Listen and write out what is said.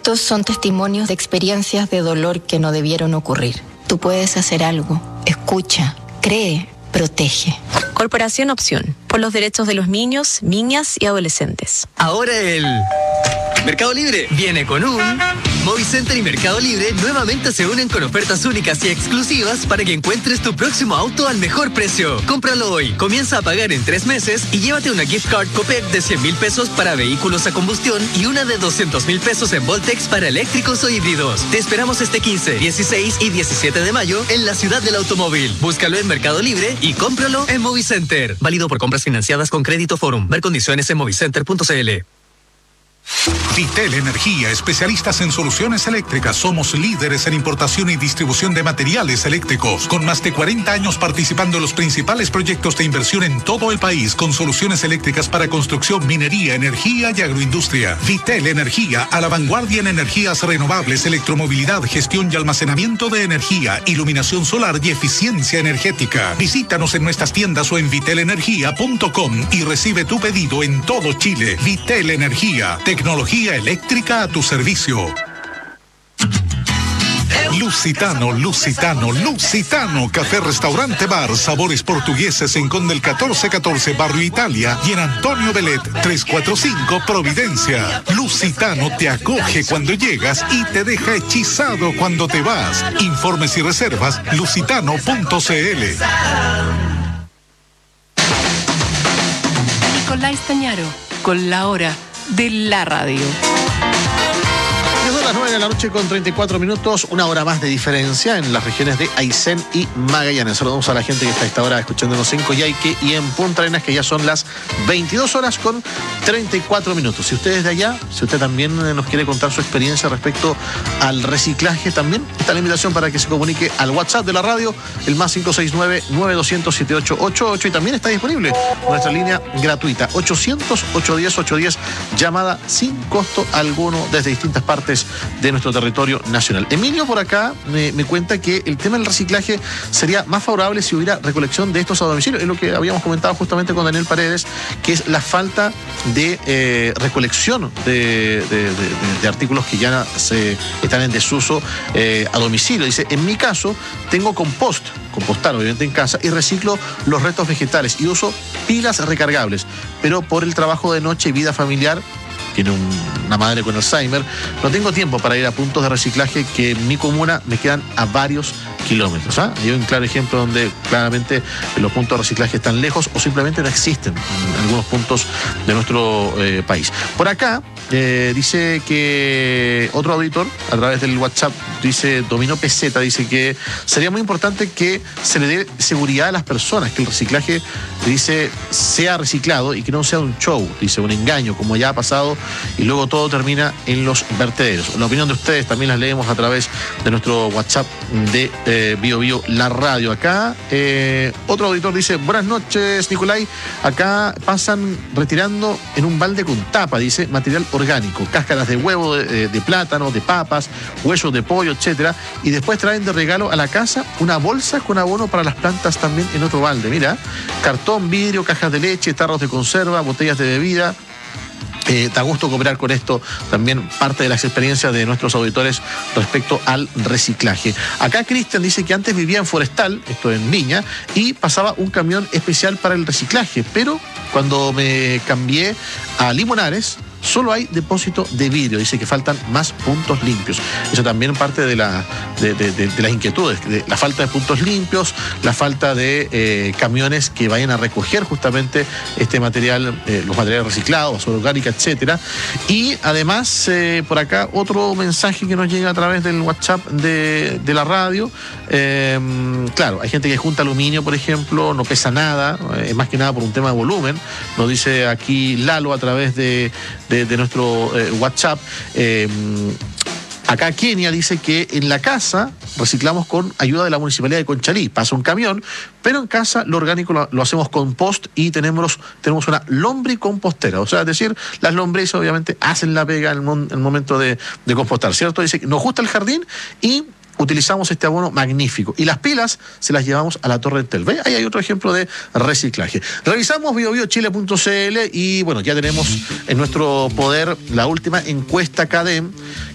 Estos son testimonios de experiencias de dolor que no debieron ocurrir. Tú puedes hacer algo. Escucha, cree, protege. Corporación Opción, por los derechos de los niños, niñas y adolescentes. Ahora el Mercado Libre viene con un... Movicenter y Mercado Libre nuevamente se unen con ofertas únicas y exclusivas para que encuentres tu próximo auto al mejor precio. Cómpralo hoy, comienza a pagar en 3 meses y llévate una gift card Copec de 100,000 pesos para vehículos a combustión y una de 200,000 pesos en Voltex para eléctricos o híbridos. Te esperamos este 15, 16 y 17 de mayo en la ciudad del automóvil. Búscalo en Mercado Libre y cómpralo en Movicenter. Válido por compras financiadas con Crédito Forum. Ver condiciones en movicenter.cl. Vitel Energía, especialistas en soluciones eléctricas. Somos líderes en importación y distribución de materiales eléctricos, con más de 40 años participando en los principales proyectos de inversión en todo el país, con soluciones eléctricas para construcción, minería, energía y agroindustria. Vitel Energía, a la vanguardia en energías renovables, electromovilidad, gestión y almacenamiento de energía, iluminación solar y eficiencia energética. Visítanos en nuestras tiendas o en vitelenergia.com y recibe tu pedido en todo Chile. Vitel Energía, tecnología eléctrica a tu servicio. Lusitano, café, restaurante, bar, sabores portugueses en Conde el 1414, Barrio Italia, y en Antonio Belet 345, Providencia. Lusitano te acoge cuando llegas y te deja hechizado cuando te vas. Informes y reservas, lusitano.cl. Nicolás Tañaro, con la hora de la radio. Son las 9 de la noche con 34 minutos, una hora más de diferencia en las regiones de Aysén y Magallanes. Saludamos a la gente que está a esta hora escuchándonos en Coyhaique y en Punta Arenas, que ya son las 22 horas con 34 minutos. Si usted es de allá, si usted también nos quiere contar su experiencia respecto al reciclaje, también está la invitación para que se comunique al WhatsApp de la radio, el más 569-9200-7888, y también está disponible nuestra línea gratuita, 800-810-810, llamada sin costo alguno desde distintas partes de nuestro territorio nacional. Emilio por acá me cuenta que el tema del reciclaje sería más favorable si hubiera recolección de estos a domicilio. Es lo que habíamos comentado justamente con Daniel Paredes, que es la falta de recolección de artículos que ya están en desuso a domicilio. Dice, en mi caso, tengo compostar obviamente en casa, y reciclo los restos vegetales y uso pilas recargables, pero por el trabajo de noche y vida familiar, tiene una madre con Alzheimer, no tengo tiempo para ir a puntos de reciclaje que en mi comuna me quedan a varios kilómetros. Hay un claro ejemplo donde claramente los puntos de reciclaje están lejos o simplemente no existen en algunos puntos de nuestro país. Por acá dice que otro auditor a través del WhatsApp, dice Domino Peseta, dice que sería muy importante que se le dé seguridad a las personas, que el reciclaje, dice, sea reciclado y que no sea un show, dice, un engaño, como ya ha pasado, y luego todo termina en los vertederos. La opinión de ustedes también las leemos a través de nuestro WhatsApp de Bio Bio, la radio. Acá otro auditor dice, buenas noches, Nicolai, acá pasan retirando en un balde con tapa, dice, material orgánico, cáscaras de huevo, de plátano, de papas, huesos de pollo, etcétera, y después traen de regalo a la casa una bolsa con abono para las plantas también en otro balde. Mira, cartón, vidrio, cajas de leche, tarros de conserva, botellas de bebida. Da gusto cooperar con esto, también parte de las experiencias de nuestros auditores respecto al reciclaje. Acá Cristian dice que antes vivía en Forestal, esto en Viña, y pasaba un camión especial para el reciclaje, pero cuando me cambié a Limonares, solo hay depósito de vidrio. Dice que faltan más puntos limpios. Eso también parte de las inquietudes, de la falta de puntos limpios, la falta de camiones que vayan a recoger justamente este material, los materiales reciclados, basura orgánica, etcétera. Y además, por acá, otro mensaje que nos llega a través del WhatsApp de la radio. Claro, hay gente que junta aluminio, por ejemplo, no pesa nada, más que nada por un tema de volumen. Nos dice aquí Lalo a través de nuestro WhatsApp. Acá Kenia dice que en la casa reciclamos con ayuda de la Municipalidad de Conchalí. Pasa un camión, pero en casa lo orgánico lo hacemos compost y tenemos una lombricompostera. O sea, es decir, las lombrices obviamente hacen la pega en el momento de compostar, ¿cierto? Dice que nos gusta el jardín y utilizamos este abono magnífico. Y las pilas se las llevamos a la Torre Entel. ¿Ve? Ahí hay otro ejemplo de reciclaje. Revisamos biobiochile.cl y bueno, ya tenemos en nuestro poder la última encuesta CADEM,